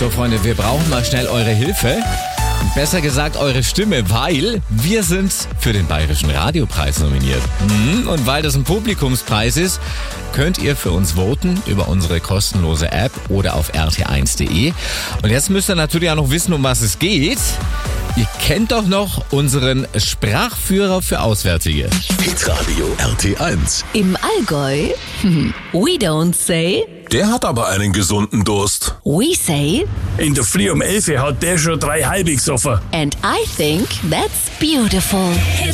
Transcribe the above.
So, Freunde, wir brauchen mal schnell eure Hilfe. Besser gesagt, eure Stimme, weil wir sind für den Bayerischen Radiopreis nominiert. Und weil das ein Publikumspreis ist, könnt ihr für uns voten über unsere kostenlose App oder auf rt1.de. Und jetzt müsst ihr natürlich auch noch wissen, um was es geht. Ihr kennt doch noch unseren Sprachführer für Auswärtige. Hitradio RT1. Im Allgäu, we don't say, Der hat aber einen gesunden Durst. we say, In der Früh um 11 hat der schon 3 halbe gesoffen. and I think that's beautiful.